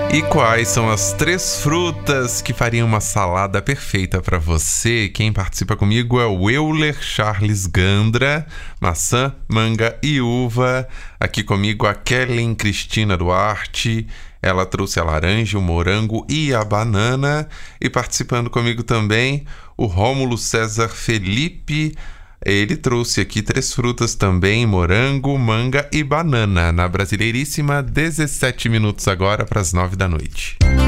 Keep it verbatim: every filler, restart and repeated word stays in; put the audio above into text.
E quais são as três frutas que fariam uma salada perfeita para você? Quem participa comigo é o Euler Charles Gandra, maçã, manga e uva. Aqui comigo a Kellen Cristina Duarte, ela trouxe a laranja, o morango e a banana. E participando comigo também o Rômulo César Felipe, ele trouxe aqui três frutas também, morango, manga e banana. Na Brasileiríssima, dezessete minutos agora para as nove da noite.